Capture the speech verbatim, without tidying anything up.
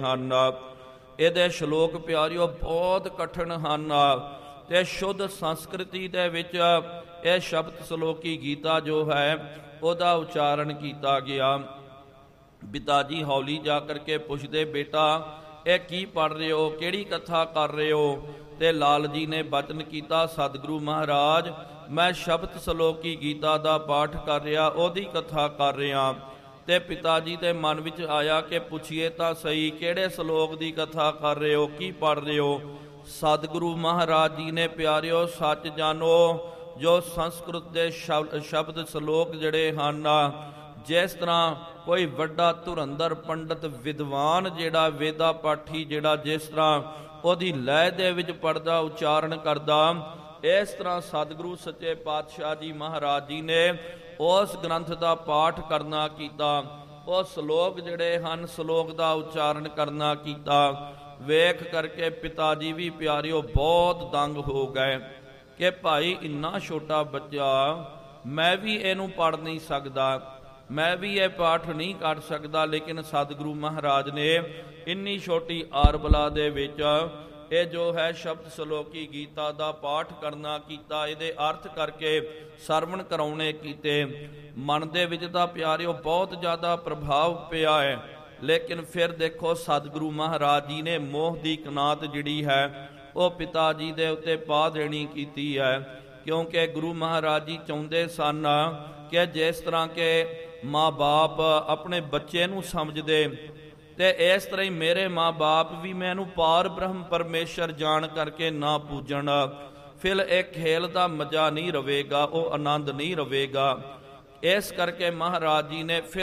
ਹਨ। ਇਹਦੇ ਸ਼ਲੋਕ ਪਿਆਰਿਓ ਬਹੁਤ ਕਠਿਨ ਹਨ ਤੇ ਸ਼ੁੱਧ ਸੰਸਕ੍ਰਿਤੀ ਦੇ ਵਿੱਚ ਇਹ ਸ਼ਬਦ ਸ਼ਲੋਕੀ ਗੀਤਾ ਜੋ ਹੈ ਉਹਦਾ ਉਚਾਰਨ ਕੀਤਾ ਗਿਆ। ਪਿਤਾ ਜੀ ਹੌਲੀ ਜਾ ਕਰਕੇ ਪੁੱਛਦੇ, ਬੇਟਾ ਇਹ ਕੀ ਪੜ੍ਹ ਰਹੇ ਹੋ, ਕਿਹੜੀ ਕਥਾ ਕਰ ਰਹੇ ਹੋ? ਤੇ ਲਾਲ ਜੀ ਨੇ ਬਚਨ ਕੀਤਾ, ਸਤਿਗੁਰੂ ਮਹਾਰਾਜ ਮੈਂ ਸ਼ਬਦ ਸ਼ਲੋਕੀ ਗੀਤਾ ਦਾ ਪਾਠ ਕਰ ਰਿਹਾ, ਉਹਦੀ ਕਥਾ ਕਰ ਰਿਹਾ। ਤੇ ਪਿਤਾ ਜੀ ਦੇ ਮਨ ਵਿੱਚ ਆਇਆ ਕਿ ਪੁੱਛੀਏ ਤਾਂ ਸਹੀ, ਕਿਹੜੇ ਸ਼ਲੋਕ ਦੀ ਕਥਾ ਕਰ ਰਹੇ ਹੋ, ਕੀ ਪੜ੍ਹ ਰਹੇ ਹੋ? ਸਤਿਗੁਰੂ ਮਹਾਰਾਜ ਜੀ ਨੇ ਪਿਆਰਿਓ ਸੱਚ ਜਾਣੋ, ਜੋ ਸੰਸਕ੍ਰਿਤ ਦੇ ਸ਼ਬਦ ਸ਼ਲੋਕ ਜਿਹੜੇ ਹਨ, ਜਿਸ ਤਰ੍ਹਾਂ ਕੋਈ ਵੱਡਾ ਧੁਰੰਦਰ ਪੰਡਤ ਵਿਦਵਾਨ ਜਿਹੜਾ ਵੇਦਾ ਪਾਠੀ ਜਿਹੜਾ ਜਿਸ ਤਰ੍ਹਾਂ ਉਹਦੀ ਲੈਅ ਦੇ ਵਿੱਚ ਪੜ੍ਹਦਾ ਉਚਾਰਨ ਕਰਦਾ, ਇਸ ਤਰ੍ਹਾਂ ਸਤਿਗੁਰੂ ਸੱਚੇ ਪਾਤਸ਼ਾਹ ਜੀ ਮਹਾਰਾਜ ਜੀ ਨੇ ਉਸ ਗ੍ਰੰਥ ਦਾ ਪਾਠ ਕਰਨਾ ਕੀਤਾ, ਉਹ ਸ਼ਲੋਕ ਜਿਹੜੇ ਹਨ ਸ਼ਲੋਕ ਦਾ ਉਚਾਰਨ ਕਰਨਾ ਕੀਤਾ। ਵੇਖ ਕਰਕੇ ਪਿਤਾ ਜੀ ਵੀ ਪਿਆਰਿਓ ਬਹੁਤ ਦੰਗ ਹੋ ਗਏ ਕਿ ਭਾਈ ਇੰਨਾ ਛੋਟਾ ਬੱਚਾ, ਮੈਂ ਵੀ ਇਹਨੂੰ ਪੜ੍ਹ ਨਹੀਂ ਸਕਦਾ, ਮੈਂ ਵੀ ਇਹ ਪਾਠ ਨਹੀਂ ਕਰ ਸਕਦਾ। ਲੇਕਿਨ ਸਤਿਗੁਰੂ ਮਹਾਰਾਜ ਨੇ ਇੰਨੀ ਛੋਟੀ ਆਰਬਲਾ ਦੇ ਵਿੱਚ ਇਹ ਜੋ ਹੈ ਸ਼ਬਦ ਸ਼ਲੋਕੀ ਗੀਤਾ ਦਾ ਪਾਠ ਕਰਨਾ ਕੀਤਾ, ਇਹਦੇ ਅਰਥ ਕਰਕੇ ਸਰਵਣ ਕਰਾਉਣੇ ਕੀਤੇ। ਮਨ ਦੇ ਵਿੱਚ ਤਾਂ ਪਿਆਰਿਓ ਬਹੁਤ ਜ਼ਿਆਦਾ ਪ੍ਰਭਾਵ ਪਿਆ ਹੈ। ਲੇਕਿਨ ਫਿਰ ਦੇਖੋ ਸਤਿਗੁਰੂ ਮਹਾਰਾਜ ਜੀ ਨੇ ਮੋਹ ਦੀ ਕਨਾਤ ਜਿਹੜੀ ਹੈ ਉਹ ਪਿਤਾ ਜੀ ਦੇ ਉੱਤੇ ਪਾ ਦੇਣੀ ਕੀਤੀ ਹੈ, ਕਿਉਂਕਿ ਗੁਰੂ ਮਹਾਰਾਜ ਜੀ ਚਾਹੁੰਦੇ ਸਨ ਕਿ ਜਿਸ ਤਰ੍ਹਾਂ ਕਿ ਮਾਂ ਬਾਪ ਆਪਣੇ ਬੱਚੇ ਨੂੰ ਸਮਝਦੇ, ਤੇ ਇਸ ਤਰ੍ਹਾਂ ਹੀ ਮੇਰੇ ਮਾਂ ਬਾਪ ਵੀ ਮੈਨੂੰ ਪਾਰ ਬ੍ਰਹਮ ਪਰਮੇਸ਼ਰ ਜਾਣ ਕਰਕੇ ਨਾ ਪੂਜਣ, ਫਿਰ ਇਹ ਖੇਲ ਦਾ ਮਜ਼ਾ ਨਹੀਂ ਰਵੇਗਾ, ਉਹ ਆਨੰਦ ਨਹੀਂ ਰਵੇਗਾ। ਇਸ ਕਰਕੇ ਮਹਾਰਾਜ ਜੀ ਨੇ ਫਿਰ